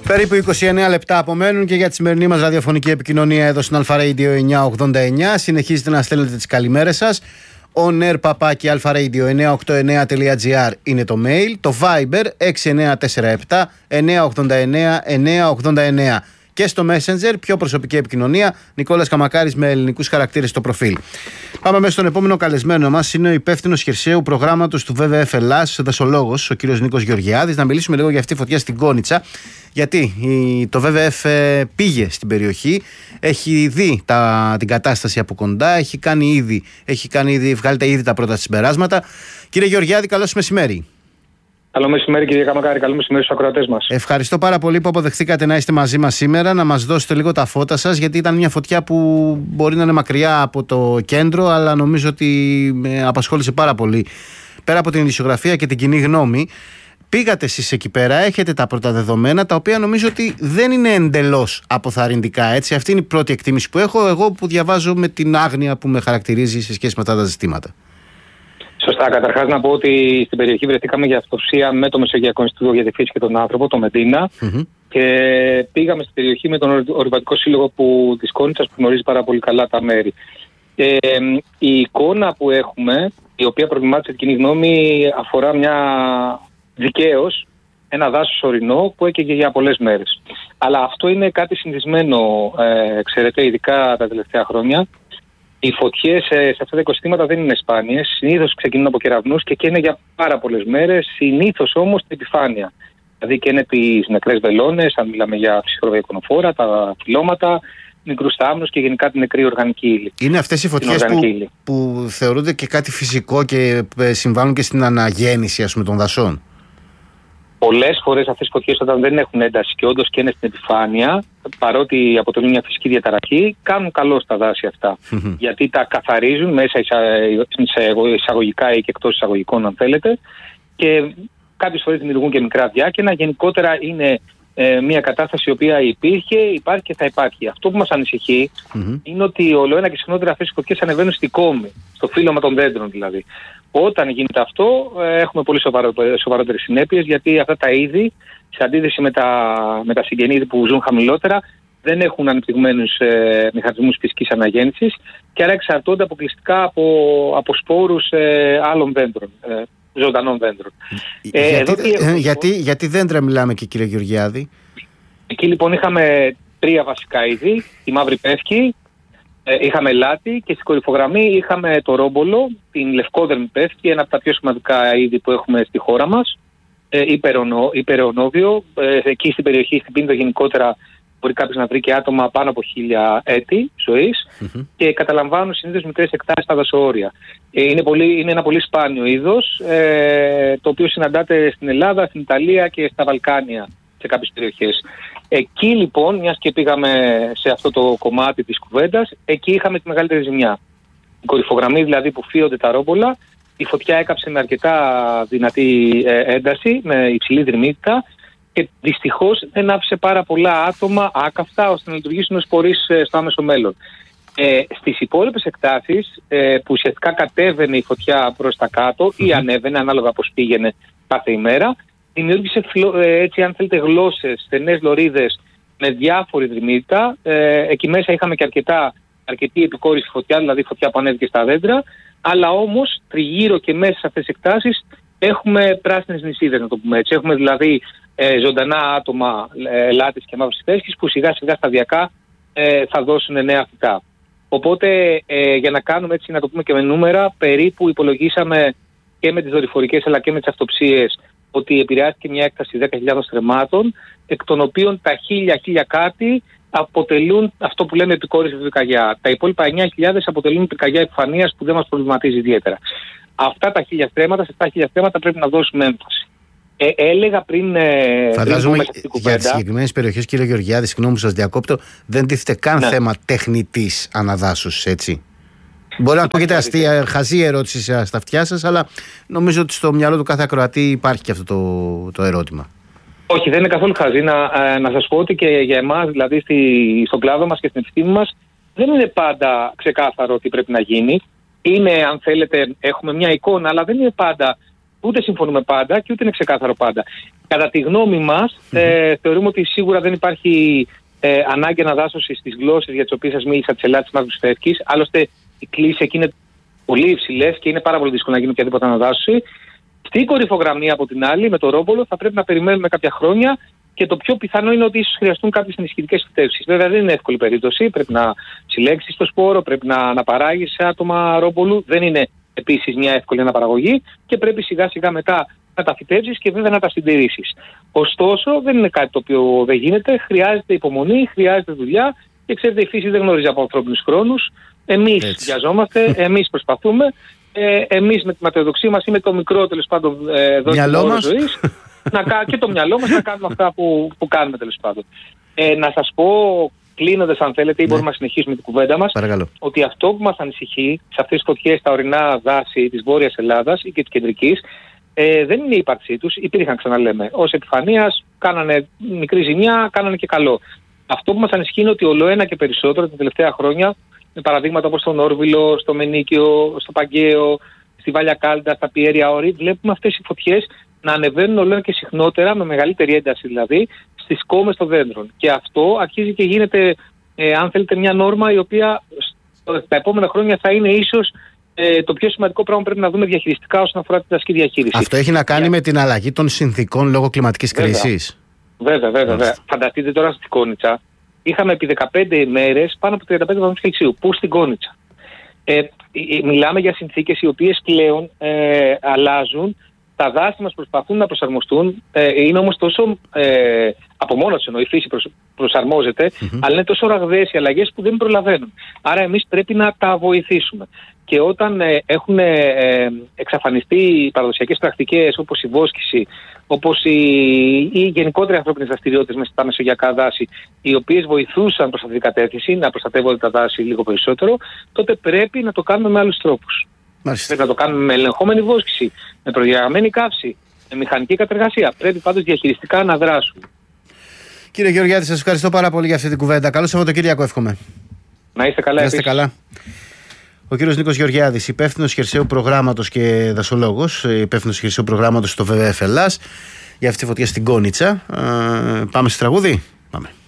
Περίπου 29 λεπτά απομένουν και για τη σημερινή μας ραδιοφωνική επικοινωνία εδώ στην Αλφα Radio 989. Συνεχίζετε να στέλνετε τις καλημέρες σας. onair@alpharadio989.gr είναι το mail. Το Viber 6947 989 989. Και στο Messenger, πιο προσωπική επικοινωνία, Νικόλας Καμακάρης με ελληνικούς χαρακτήρες στο προφίλ. Πάμε μέσα στον επόμενο καλεσμένο μας. Είναι ο υπεύθυνος χερσαίου προγράμματος του WWF Ελλάς, δασολόγος, ο κύριος Νίκος Γεωργιάδης. Να μιλήσουμε λίγο για αυτή τη φωτιά στην Κόνιτσα. Γιατί το WWF πήγε στην περιοχή, έχει δει την κατάσταση από κοντά, έχει βγάλει ήδη τα πρώτα συμπεράσματα. Κύριε Γεωργιάδη, καλώς μεσημέρι. Καλό μεσημέρι, κύριε Καμακάρη. Καλό μεσημέρι στους ακροατές μας. Ευχαριστώ πάρα πολύ που αποδεχθήκατε να είστε μαζί μας σήμερα, να μας δώσετε λίγο τα φώτα σας, γιατί ήταν μια φωτιά που μπορεί να είναι μακριά από το κέντρο, αλλά νομίζω ότι με απασχόλησε πάρα πολύ. Πέρα από την ειδησιογραφία και την κοινή γνώμη, πήγατε εσείς εκεί πέρα, έχετε τα πρώτα δεδομένα, τα οποία νομίζω ότι δεν είναι εντελώς αποθαρρυντικά. Έτσι. Αυτή είναι η πρώτη εκτίμηση που έχω, εγώ που διαβάζω με την άγνοια που με χαρακτηρίζει σε σχέση με αυτά τα ζητήματα. Σωστά. Καταρχάς να πω ότι στην περιοχή βρεθήκαμε για αυτοψία με το Μεσογειακό Ινστιτούτο για τη Φύση και τον Άνθρωπο, το Μεντίνα, και πήγαμε στην περιοχή με τον Ορειβατικό Σύλλογο της Κόνιτσας που γνωρίζει πάρα πολύ καλά τα μέρη. Η εικόνα που έχουμε, η οποία προβλημάτισε την κοινή γνώμη, αφορά δικαίως ένα δάσος ορεινό που έκαιγε για πολλές μέρες. Αλλά αυτό είναι κάτι συνηθισμένο, ξέρετε, ειδικά τα τελευταία χρόνια. Οι φωτιές σε αυτά τα οικοσυστήματα δεν είναι σπάνιες. Συνήθως ξεκινούν από κεραυνούς και καίνε για πάρα πολλές μέρες. Συνήθως όμως στην επιφάνεια. Δηλαδή καίνε τις νεκρές βελόνες, αν μιλάμε για φυσικορροπία εικονοφόρα, τα φυλλώματα, μικρούς θάμνους και γενικά την νεκρή οργανική ύλη. Είναι αυτές οι φωτιές που θεωρούνται και κάτι φυσικό και συμβάλλουν και στην αναγέννηση, ας πούμε, των δασών. Πολλές φορές αυτές οι φωτιές, όταν δεν έχουν ένταση και όντως καίνε στην επιφάνεια, παρότι αποτελούν μια φυσική διαταραχή, κάνουν καλό στα δάση αυτά. Γιατί τα καθαρίζουν μέσα εισαγωγικά ή και εκτός εισαγωγικών, αν θέλετε, και κάποιες φορές δημιουργούν και μικρά διάκαινα. Γενικότερα είναι μια κατάσταση η οποία υπάρχει και θα υπάρχει. Αυτό που μας ανησυχεί είναι ότι ολοένα και συχνότερα αυτές οι φωτιές ανεβαίνουν στη κόμη, στο φύλλωμα των δέντρων δηλαδή. Όταν γίνεται αυτό, έχουμε πολύ σοβαρότερες συνέπειες, γιατί αυτά τα είδη, σε αντίθεση με τα συγγενή είδη που ζουν χαμηλότερα, δεν έχουν ανεπτυγμένους μηχανισμούς φυσικής αναγέννησης και άρα εξαρτώνται αποκλειστικά από σπόρους άλλων δέντρων, ζωντανών δέντρων. Γιατί δέντρα μιλάμε εκεί, κύριε Γεωργιάδη? Εκεί λοιπόν είχαμε 3 βασικά είδη, τη μαύρη πεύκη, είχαμε λάτι και στην κορυφογραμμή είχαμε το ρόμπολο, την λευκόδερμη πεύκη, ένα από τα πιο σημαντικά είδη που έχουμε στη χώρα μας, υπεραιωνόβιο. Εκεί στην περιοχή, στην Πίνδο γενικότερα, μπορεί κάποιος να βρει και άτομα πάνω από 1000 έτη ζωής και καταλαμβάνουν συνήθως μικρές εκτάσεις στα δασοόρια. Είναι ένα πολύ σπάνιο είδος, το οποίο συναντάται στην Ελλάδα, στην Ιταλία και στα Βαλκάνια σε κάποιες περιοχές. Εκεί λοιπόν, μιας και πήγαμε σε αυτό το κομμάτι της κουβέντας, εκεί είχαμε τη μεγαλύτερη ζημιά. Η κορυφογραμμή δηλαδή που φύονται τα ρόμπολα, η φωτιά έκαψε με αρκετά δυνατή ένταση, με υψηλή δρυμύτητα, και δυστυχώς δεν άφησε πάρα πολλά άτομα άκαυτα ώστε να λειτουργήσουν ως φορείς στο άμεσο μέλλον. Στις υπόλοιπες εκτάσεις που ουσιαστικά κατέβαινε η φωτιά προς τα κάτω ή ανέβαινε ανάλογα πώς πήγαινε κάθε ημέρα, δημιούργησε έτσι, αν θέλετε, γλώσσες, στενές λωρίδες με διάφορη δρυμύτητα. Εκεί μέσα είχαμε και αρκετή επικόρυφη φωτιά, δηλαδή φωτιά που ανέβηκε στα δέντρα, αλλά όμως τριγύρω και μέσα σε αυτές τις εκτάσεις έχουμε πράσινες νησίδες, να το πούμε έτσι. Έχουμε δηλαδή ζωντανά άτομα λάτης και μαύρης πεύκης που σιγά σιγά σταδιακά θα δώσουν νέα φυτά. Οπότε για να κάνουμε έτσι, να το πούμε και με νούμερα, περίπου υπολογίσαμε και με τις δορυφορικές αλλά και με τις αυτοψίες ότι επηρεάστηκε μια έκταση 10.000 στρεμμάτων, εκ των οποίων τα 1.000 κάτι αποτελούν αυτό που λέμε επικόρυφη πυρκαγιά. Τα υπόλοιπα 9.000 αποτελούν πυρκαγιά επιφανείας που δεν μας προβληματίζει ιδιαίτερα. Αυτά τα 1.000 στρέμματα, σε αυτά 1.000 στρέμματα πρέπει να δώσουμε έμφαση. Έλεγα πριν. Φαντάζομαι για τις συγκεκριμένες περιοχές, κύριε Γεωργιάδη, συγγνώμη που σας διακόπτω, δεν τίθεται καν θέμα τεχνητής αναδάσωσης, έτσι. Μπορεί να ακούγεται αστεία, χαζή ερώτηση στα αυτιά σας, αλλά νομίζω ότι στο μυαλό του κάθε ακροατή υπάρχει και αυτό το ερώτημα. Όχι, δεν είναι καθόλου χαζή. Να σας πω ότι και για εμάς, δηλαδή στον κλάδο μας και στην επιστήμη μας, δεν είναι πάντα ξεκάθαρο τι πρέπει να γίνει. Είναι, αν θέλετε, έχουμε μια εικόνα, αλλά δεν είναι πάντα ούτε συμφωνούμε πάντα και ούτε είναι ξεκάθαρο πάντα. Κατά τη γνώμη μας, θεωρούμε ότι σίγουρα δεν υπάρχει ανάγκη αναδάσωση στις γλώσσες για τις οποίες σας μίλησα, της Ελλάδας, της Μαύρης Θεύκης. Άλλωστε, οι κλίσεις εκεί είναι πολύ υψηλές και είναι πάρα πολύ δύσκολο να γίνει οποιαδήποτε αναδάσωση. Στην κορυφογραμμή, από την άλλη, με το ρόμπολο, θα πρέπει να περιμένουμε κάποια χρόνια και το πιο πιθανό είναι ότι ίσως χρειαστούν κάποιες ενισχυτικές φυτεύσεις. Βέβαια, δεν είναι εύκολη περίπτωση. Πρέπει να συλλέξεις το σπόρο, πρέπει να αναπαράγεις σε άτομα ρόμπολου. Δεν είναι επίσης μια εύκολη αναπαραγωγή και πρέπει σιγά-σιγά μετά να τα φυτέψεις και βέβαια να τα συντηρήσεις. Ωστόσο, δεν είναι κάτι το οποίο δεν γίνεται. Χρειάζεται υπομονή, χρειάζεται δουλειά και ξέρετε, η φύση δεν γνωρίζει από ανθρώπινους χρόνους. Εμείς βιαζόμαστε, εμείς προσπαθούμε. Εμείς με τη ματαιοδοξία μας ή με το μικρό τέλος πάντων δόκιμο ζωής και το μυαλό μας να κάνουμε αυτά που κάνουμε τέλος πάντων. Να σας πω, κλείνοντας αν θέλετε, ή μπορούμε να συνεχίσουμε την κουβέντα μας, ότι αυτό που μας ανησυχεί σε αυτές τις φωτιές στα ορεινά δάση της Βόρειας Ελλάδας ή και της Κεντρικής, δεν είναι η ύπαρξή τους. Υπήρχαν, ξαναλέμε, ως επιφανείας, κάνανε μικρή ζημιά, κάνανε και καλό. Αυτό που μας ανησυχεί είναι ότι ολοένα και περισσότερο τα τελευταία χρόνια, με παραδείγματα όπως στον Όρβιλο, στο Μενίκιο, στο Παγκαίο, στη Βάλια Κάλντα, στα Πιέρια Όρη, βλέπουμε αυτές οι φωτιές να ανεβαίνουν ολοένα και συχνότερα, με μεγαλύτερη ένταση δηλαδή, στις κόμμες των δέντρων. Και αυτό αρχίζει και γίνεται, αν θέλετε, μια νόρμα η οποία τα επόμενα χρόνια θα είναι ίσως το πιο σημαντικό πράγμα που πρέπει να δούμε διαχειριστικά όσον αφορά την δασική διαχείριση. Αυτό έχει να κάνει με την αλλαγή των συνθήκων λόγω κλιματικής κρίσης. Βέβαια. Φανταστείτε τώρα στην Κόνιτσα. Είχαμε επί 15 ημέρες πάνω από 35 βαθμούς Κελσίου. Πού στην Κόνιτσα. Μιλάμε για συνθήκες οι οποίες πλέον αλλάζουν. Τα δάση μας προσπαθούν να προσαρμοστούν. Είναι όμως τόσο από μόνο τους, ενώ η φύση προσαρμόζεται, αλλά είναι τόσο ραγδαίες οι αλλαγές που δεν προλαβαίνουν. Άρα εμείς πρέπει να τα βοηθήσουμε. Και όταν έχουν εξαφανιστεί οι παραδοσιακές πρακτικές όπως η βόσκηση, όπως οι γενικότερα ανθρώπινες δραστηριότητες μέσα στα μεσογειακά δάση, οι οποίες βοηθούσαν προς αυτή την κατεύθυνση να προστατεύονται τα δάση λίγο περισσότερο, τότε πρέπει να το κάνουμε με άλλους τρόπους. Πρέπει να το κάνουμε με ελεγχόμενη βόσκηση, με προδιαγραμμένη καύση, με μηχανική κατεργασία. Πρέπει πάντως διαχειριστικά να δράσουμε. Κύριε Γεωργιάδη, σας ευχαριστώ πάρα πολύ για αυτή την κουβέντα. Καλό Σαββατοκύριακο, εύχομαι. Να είστε καλά. Να είστε καλά. Ο κύριος Νίκος Γεωργιάδης, υπεύθυνος χερσαίου προγράμματος και δασολόγος, υπεύθυνος χερσαίου προγράμματος στο WWF Ελλάς, για αυτή τη φωτιά στην Κόνιτσα. Πάμε στο τραγούδι. Πάμε.